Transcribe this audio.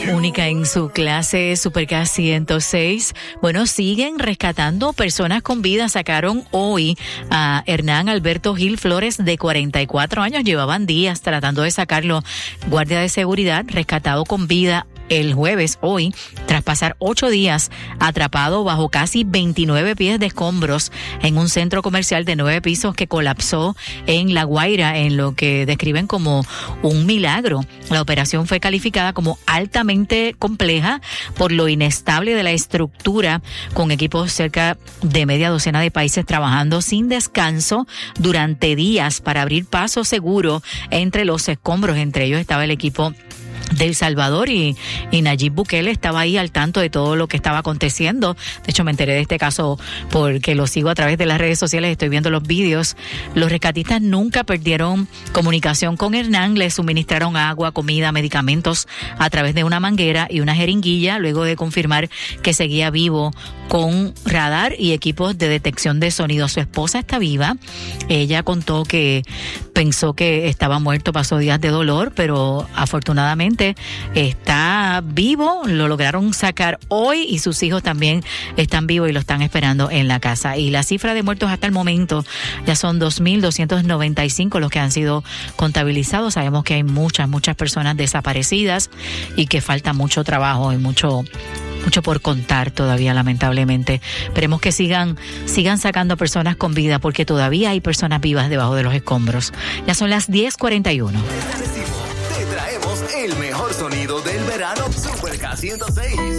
Única en su clase, Supercast 106. Bueno, siguen rescatando personas con vida. Sacaron hoy a Hernán Alberto Gil Flores, de 44 años. Llevaban días tratando de sacarlo. Guardia de seguridad, rescatado con vida el jueves, hoy, tras pasar 8 días atrapado bajo casi 29 pies de escombros en un centro comercial de 9 pisos que colapsó en La Guaira, en lo que describen como un milagro. La operación fue calificada como altamente compleja por lo inestable de la estructura, con equipos cerca de media docena de países trabajando sin descanso durante días para abrir paso seguro entre los escombros. Entre ellos estaba el equipo de El Salvador y Nayib Bukele estaba ahí al tanto de todo lo que estaba aconteciendo. De hecho, me enteré de este caso porque lo sigo a través de las redes sociales, estoy viendo los vídeos. Los rescatistas nunca perdieron comunicación con Hernán, le suministraron agua, comida, medicamentos a través de una manguera y una jeringuilla, luego de confirmar que seguía vivo con radar y equipos de detección de sonido. Su esposa está viva. Ella contó que pensó que estaba muerto, pasó días de dolor, pero afortunadamente está vivo. Lo lograron sacar hoy y sus hijos también están vivos y lo están esperando en la casa. Y la cifra de muertos hasta el momento ya son 2.295 los que han sido contabilizados. Sabemos que hay muchas personas desaparecidas y que falta mucho trabajo y mucho por contar todavía, lamentablemente. Esperemos que sigan sacando personas con vida, porque todavía hay personas vivas debajo de los escombros. Ya son las 10:41. Te traemos el mejor sonido del verano, Supercast 106.